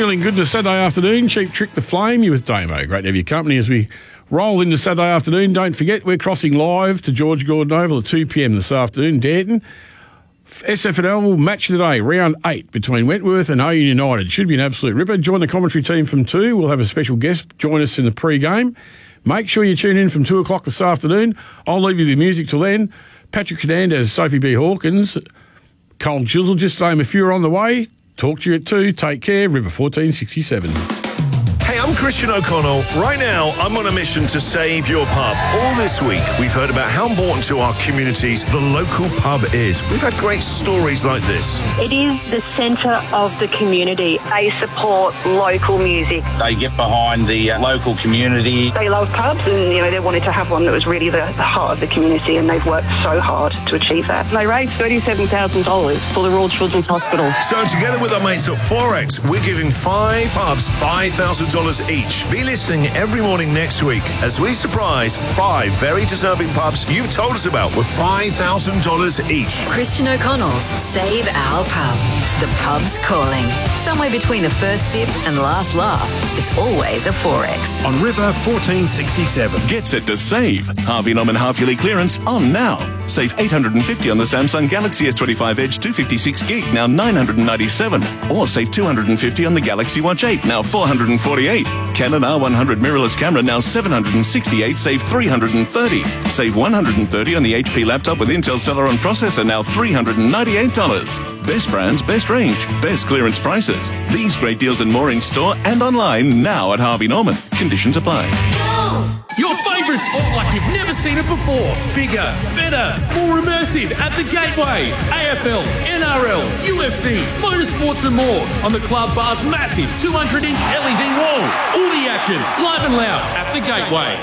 Feeling good this Saturday afternoon. Cheap Trick to Flame you with Damo. Great to have your company as we roll into Saturday afternoon. Don't forget, we're crossing live to George Gordon Oval at 2 p.m. this afternoon. Darton. SFNL will match the day, round 8, between Wentworth and Owen United. Should be an absolute ripper. Join the commentary team from 2. We'll have a special guest join us in the pre-game. Make sure you tune in from 2 o'clock this afternoon. I'll leave you the music till then. Patrick Hernandez, Sophie B. Hawkins, Cole Chisel, just name a few are on the way. Talk to you at 2. Take care. River 1467. Hey, I'm Christian O'Connell. Right now, I'm on a mission to save your pub. All this week, we've heard about how important to our communities the local pub is. We've had great stories like this. It is the centre of the community. They support local music. They get behind the local community. They love pubs and, they wanted to have one that was really the heart of the community, and they've worked so hard to achieve that. They raised $37,000 for the Royal Children's Hospital. So together with our mates at Forex, we're giving 5 pubs $5,000 each. Be listening every morning next week as we surprise 5 very deserving pubs you've told us about with $5,000 each. Christian O'Connell's Save Our Pub. The pub's calling. Somewhere between the first sip and last laugh, it's always a Forex. On River 1467. Get set to save. Harvey Norman half-yearly clearance on now. Save $850 on the Samsung Galaxy S25 Edge 256GB, now $997. Or save $250 on the Galaxy Watch 8, now $448. Canon R100 mirrorless camera, now $768, save $330. Save $130 on the HP laptop with Intel Celeron processor, now $398. Best brands, best range, best clearance prices. These great deals and more in store and online now at Harvey Norman. Conditions apply. Your favourite sport like you've never seen it before. Bigger, better, more immersive at the Gateway. AFL, NRL, UFC, motorsports and more on the Club Bar's massive 200-inch LED wall. All the action, live and loud at the Gateway.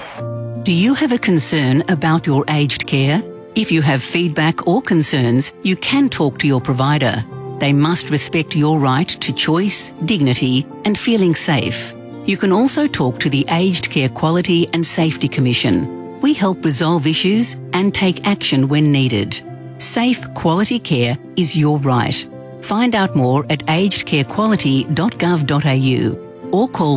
Do you have a concern about your aged care? If you have feedback or concerns, you can talk to your provider. They must respect your right to choice, dignity, and feeling safe. You can also talk to the Aged Care Quality and Safety Commission. We help resolve issues and take action when needed. Safe, quality care is your right. Find out more at agedcarequality.gov.au or call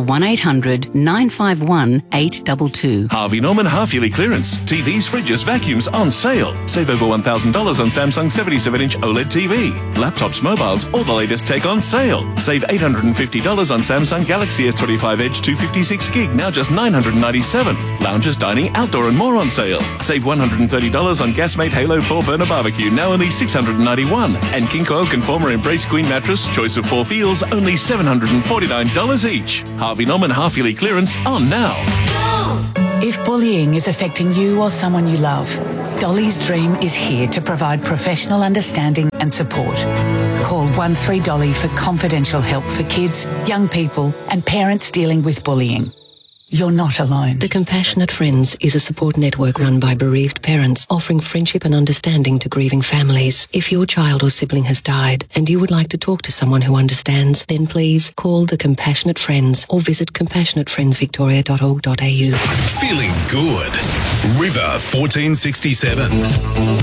1-800-951-822. Harvey Norman half-yearly clearance. TVs, fridges, vacuums on sale. Save over $1,000 on Samsung 77-inch OLED TV. Laptops, mobiles, all the latest tech on sale. Save $850 on Samsung Galaxy S25 Edge 256GB, now just $997. Lounges, dining, outdoor and more on sale. Save $130 on Gasmate Halo 4-burner barbecue, now only $691. And King Coil Conformer Embrace Queen mattress, choice of 4 feels, only $749 each. Harvey Norman half-yearly clearance on now. If bullying is affecting you or someone you love, Dolly's Dream is here to provide professional understanding and support. Call 13Dolly for confidential help for kids, young people and parents dealing with bullying. You're not alone. The Compassionate Friends is a support network run by bereaved parents, offering friendship and understanding to grieving families. If your child or sibling has died and you would like to talk to someone who understands, then please call the Compassionate Friends or visit compassionatefriendsvictoria.org.au. Feeling good. River 1467.